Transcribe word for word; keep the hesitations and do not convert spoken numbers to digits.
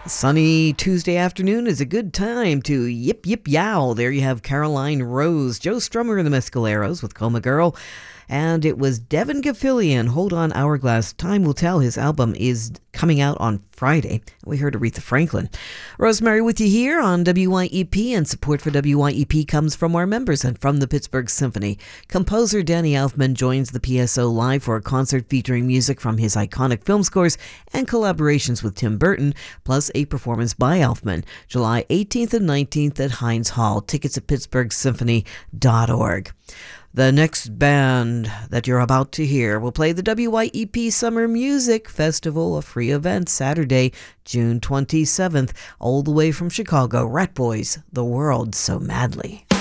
Sunny Tuesday afternoon is a good time to yip yip yow. There you have Caroline Rose, Joe Strummer and the Mescaleros with Coma Girl. And it was Devin Gilfillian, Hold On Hourglass. Time will tell. His album is coming out on Friday. We heard Aretha Franklin. Rosemary with you here on W Y E P, and support for W Y E P comes from our members and from the Pittsburgh Symphony. Composer Danny Elfman joins the P S O live for a concert featuring music from his iconic film scores and collaborations with Tim Burton, plus a performance by Elfman, July eighteenth and nineteenth at Heinz Hall. Tickets at pittsburgh symphony dot org. The next band that you're about to hear will play the W Y E P Summer Music Festival, a free event, Saturday, June twenty-seventh, all the way from Chicago. Rat Boys, The World So Madly.